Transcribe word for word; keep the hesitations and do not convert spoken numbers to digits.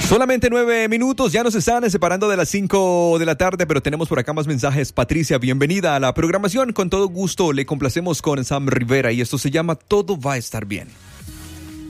Solamente nueve minutos, ya nos están separando de las cinco de la tarde, pero tenemos por acá más mensajes. Patricia, bienvenida a la programación. Con todo gusto le complacemos con Sam Rivera y esto se llama Todo va a estar bien.